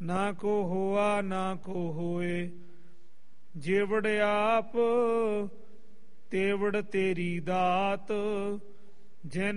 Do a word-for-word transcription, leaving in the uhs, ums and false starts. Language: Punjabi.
ਨਾ ਕੋ ਹੋਆ ਨਾ ਕੋ ਹੋਏ। ਜੇਵੜ ਆਪ ਤੇਵੜ ਤੇਰੀ ਦਾਤ, ਜਿਨ